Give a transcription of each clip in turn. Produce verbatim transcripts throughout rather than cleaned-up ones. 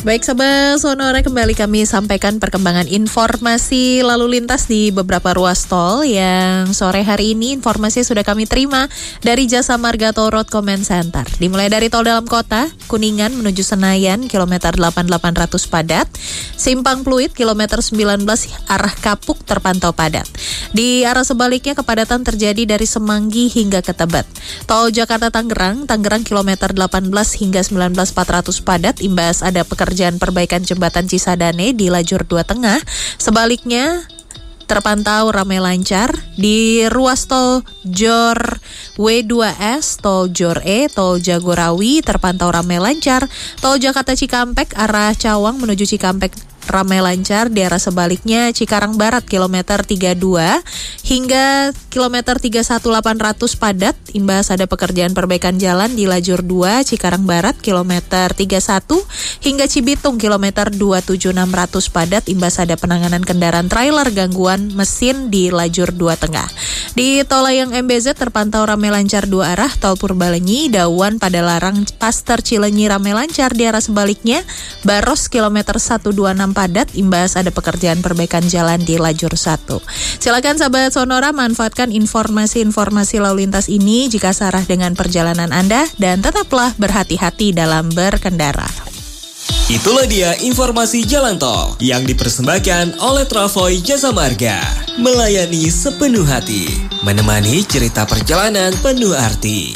Baik Sobat Sonora, kembali kami sampaikan perkembangan informasi lalu lintas di beberapa ruas tol yang sore hari ini informasi sudah kami terima dari Jasa Marga Toll Road Command Center. Dimulai dari tol dalam kota, Kuningan menuju Senayan, kilometer delapan delapan ratus padat. Simpang Pluit, kilometer sembilan belas arah Kapuk terpantau padat. Di arah sebaliknya kepadatan terjadi dari Semanggi hingga ke Tebet. Tol Jakarta Tangerang, Tangerang kilometer delapan belas hingga sembilan belas empat ratus padat, imbas ada pekerjaan perbaikan jembatan Cisadane di lajur dua tengah. Sebaliknya terpantau ramai lancar di ruas tol Jor W dua S, tol Jor E, tol Jagorawi terpantau ramai lancar. Tol Jakarta Cikampek arah Cawang menuju Cikampek ramai lancar. Di arah sebaliknya Cikarang Barat kilometer tiga puluh dua hingga kilometer tiga puluh satu delapan ratus padat, imbas ada pekerjaan perbaikan jalan di lajur dua Cikarang Barat kilometer tiga puluh satu hingga Cibitung kilometer dua puluh tujuh enam ratus padat, imbas ada penanganan kendaraan trailer gangguan mesin di lajur dua tengah. Di tol layang M B Z terpantau ramai lancar dua arah, tol Purbalenyi, Dawan pada Larang Paster Cilenyi ramai lancar. Di arah sebaliknya Baros kilometer seratus dua puluh enam padat, imbas ada pekerjaan perbaikan jalan di lajur satu. Silakan sahabat Sonora manfaatkan informasi-informasi lalu lintas ini jika searah dengan perjalanan Anda, dan tetaplah berhati-hati dalam berkendara. Itulah dia informasi jalan tol yang dipersembahkan oleh Travoy Jasa Marga. Melayani sepenuh hati, menemani cerita perjalanan penuh arti.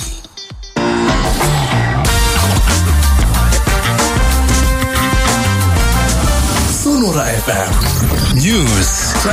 Sonora F M News.